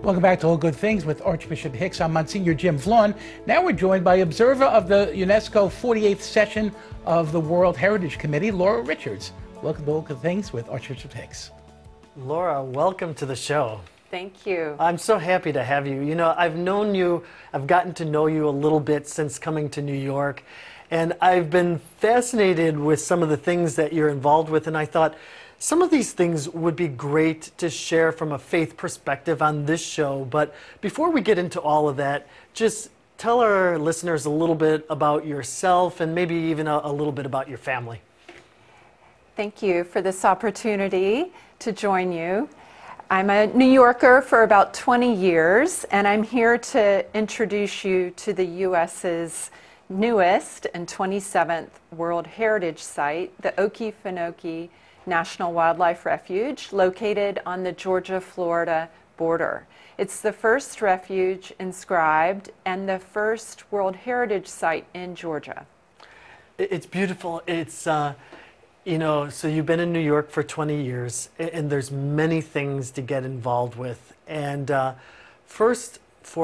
Welcome back to All Good Things with Archbishop Hicks. I'm Monsignor Jim Vaughn. Now we're joined by observer of the UNESCO 48th session of the World Heritage Committee, Laura Richards. Welcome to All Good Things with Archbishop Hicks. Laura, welcome to the show. Thank you. I'm so happy to have you. You know, I've known you, I've gotten to know you a little bit since coming to New York, and I've been fascinated with some of the things that you're involved with, and I thought some of these things would be great to share from a faith perspective on this show. But before we get into all of that, just tell our listeners a little bit about yourself and maybe even a little bit about your family. Thank you for this opportunity to join you. I'm a New Yorker for about 20 years, and I'm here to introduce you to the U.S.'s newest and 27th World Heritage Site, the Okefenokee National Wildlife Refuge, located on the Georgia-Florida border. It's the first refuge inscribed and the first World Heritage Site in Georgia. It's beautiful. It's, you know, so you've been in New York for 20 years, and there's many things to get involved with. And first,